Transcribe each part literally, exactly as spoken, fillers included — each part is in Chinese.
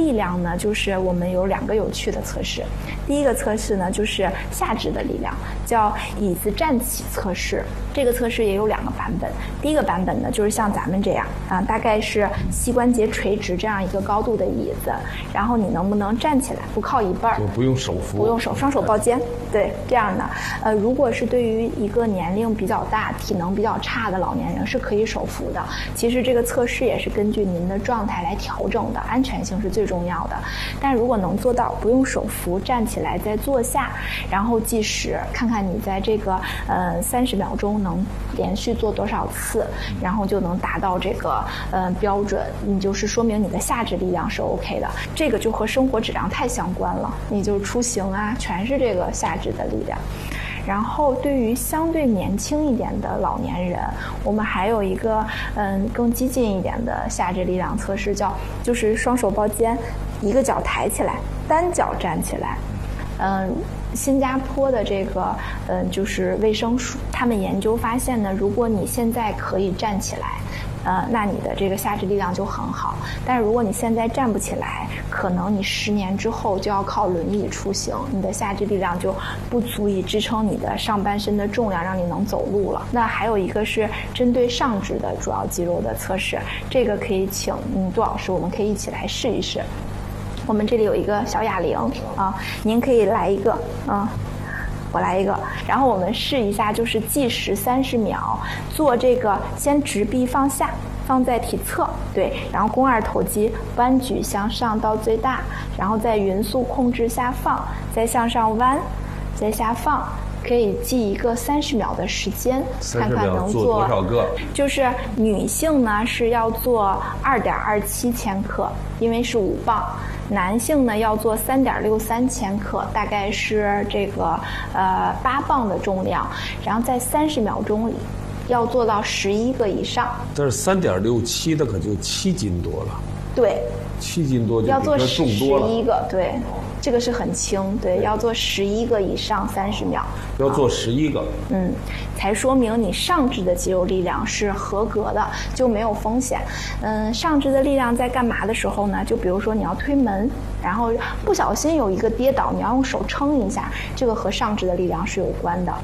力量呢，就是我们有两个有趣的测试。第一个测试呢，就是下肢的力量，叫椅子站起测试。这个测试也有两个版本。第一个版本呢，就是像咱们这样啊，大概是膝关节垂直这样一个高度的椅子，然后你能不能站起来，不靠椅背儿， 就不用手扶， 不用手，双手抱肩，对，这样的。呃，如果是对于一个年龄比较大、体能比较差的老年人，是可以手扶的。其实这个测试也是根据您的状态来调整的，安全性是最重要的。但如果能做到不用手扶，站起来再坐下，然后计时，看看你在这个呃三十秒钟能连续做多少次，然后就能达到这个呃标准，你就是说明你的下肢力量是 OK 的。这个就和生活质量太相关了，你就出行啊，全是这个下肢的力量。然后对于相对年轻一点的老年人，我们还有一个嗯更激进一点的下肢力量测试，叫就是双手抱肩，一个脚抬起来，单脚站起来。嗯，新加坡的这个嗯就是卫生署，他们研究发现呢，如果你现在可以站起来，呃，那你的这个下肢力量就很好。但是如果你现在站不起来，可能你十年之后就要靠轮椅出行，你的下肢力量就不足以支撑你的上半身的重量，让你能走路了。那还有一个是针对上肢的主要肌肉的测试，这个可以请嗯杜老师，我们可以一起来试一试。我们这里有一个小哑铃啊，您可以来一个啊。我来一个，然后我们试一下，就是计时三十秒，做这个先直臂放下，放在体侧，对，然后肱二头肌弯举向上到最大，然后再匀速控制下放，再向上弯，再下放。可以记一个三十秒的时间，看看能做多少个。 就是女性呢是要做二点二七千克，因为是五磅；男性呢要做三点六三千克，大概是这个呃八磅的重量，然后在三十秒钟里要做到十一个以上。 但是三点六七的可就七斤多了。 对， 七斤多就要做重多了。 十一个，对。这个是很轻，对，要做十一个以上，三十秒， 要做十一个， 嗯，才说明你上肢的肌肉力量是合格的，就没有风险。嗯，上肢的力量在干嘛的时候呢？就比如说你要推门，然后不小心有一个跌倒，你要用手撑一下，这个和上肢的力量是有关的。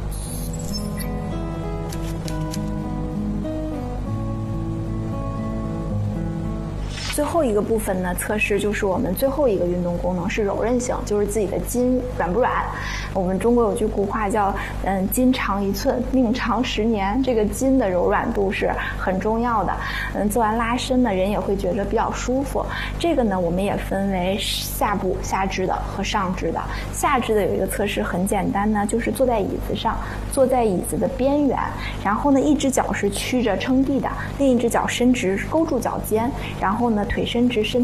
最后一个部分呢，测试就是我们最后一个运动功能是柔韧性，就是自己的筋软不软。我们中国有句古话叫“嗯，筋长一寸，命长十年”，这个筋的柔软度是很重要的。嗯，做完拉伸呢，人也会觉得比较舒服。这个呢，我们也分为下部下肢的和上肢的。下肢的有一个测试很简单呢，就是坐在椅子上，坐在椅子的边缘，然后呢，一只脚是曲着撑地的，另一只脚伸直勾住脚尖，然后呢。腿伸直，身